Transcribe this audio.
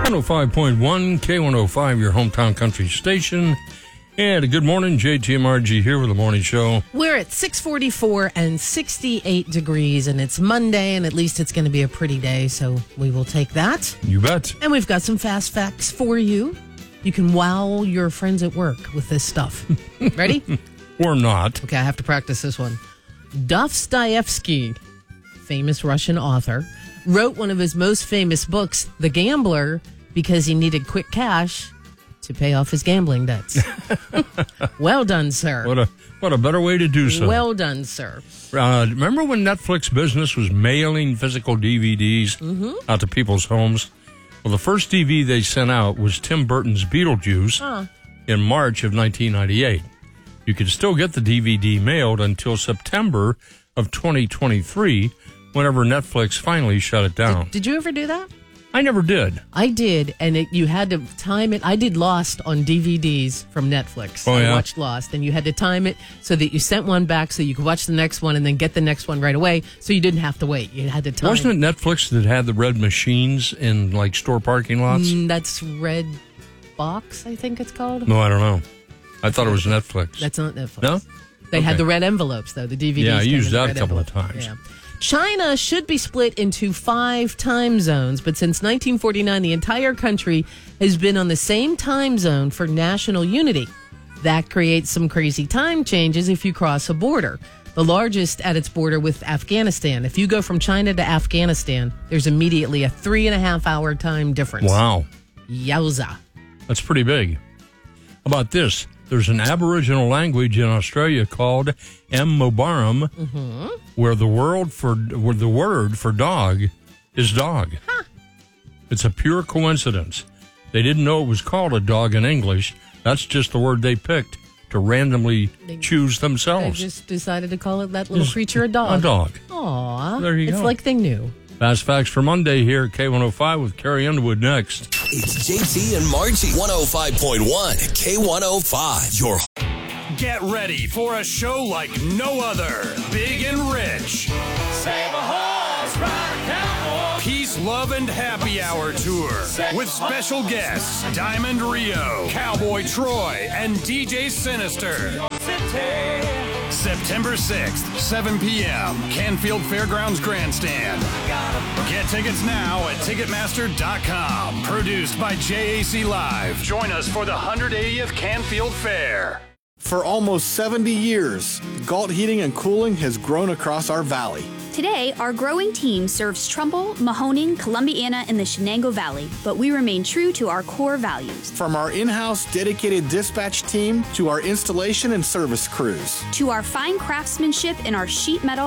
105.1 K105, your hometown country station. And a good morning, JTMRG here with the morning show. We're at 6:44 and 68 degrees, and it's Monday, and at least it's going to be a pretty day, so we will take that. You bet. And we've got some fast facts for you. You can wow your friends at work with this stuff. Ready? Or not. Okay, I have to practice this one. Dostoevsky, famous Russian author, wrote one of his most famous books, The Gambler, because he needed quick cash to pay off his gambling debts. Well done, sir. What a better way to do so. Well done, sir. Remember when Netflix business was mailing physical DVDs out to people's homes? Well, the first DVD they sent out was Tim Burton's Beetlejuice in March of 1998. You could still get the DVD mailed until September of 2023, whenever Netflix finally shut it down. Did you ever do that? I never did. I did, and you had to time it. I did Lost on DVDs from Netflix. Oh, yeah? I watched Lost, and you had to time it so that you sent one back so you could watch the next one and then get the next one right away, so you didn't have to wait. You had to time. Wasn't it Netflix that had the red machines in, like, store parking lots? That's Red Box, I think it's called. No, I don't know. I thought it was Netflix. That's not Netflix. No? They had Okay. the red envelopes, though. The DVDs. Yeah, I came used in the that a red couple of envelope. times. Yeah. China should be split into 5 time zones, but since 1949, the entire country has been on the same time zone for national unity. That creates some crazy time changes if you cross a border. The largest at its border with Afghanistan. If you go from China to Afghanistan, there's immediately a 3.5-hour time difference. Wow. Yowza. That's pretty big. How about this? There's an Aboriginal language in Australia called Mmobaram, where the word for dog is dog. Huh. It's a pure coincidence. They didn't know it was called a dog in English. That's just the word they picked to randomly choose They themselves. just decided to call it that little creature a dog. A dog. Aw. There you it's go. like they knew. Fast Facts for Monday here at K105 with Carrie Underwood next. It's JT and Margie. 105.1 K105. Your Get ready for a show like no other. Big and rich. Save a horse, ride a cowboy. Peace, Love, and Happy Hour Tour. With special guests Diamond Rio, Cowboy Troy, and DJ Sinister. September 6th, 7 p.m., Canfield Fairgrounds Grandstand. Get tickets now at Ticketmaster.com. Produced by JAC Live. Join us for the 180th Canfield Fair. For almost 70 years, Galt Heating and Cooling has grown across our valley. Today, our growing team serves Trumbull, Mahoning, Columbiana, and the Shenango Valley, but we remain true to our core values. From our in-house dedicated dispatch team to our installation and service crews. To our fine craftsmanship and our sheet metal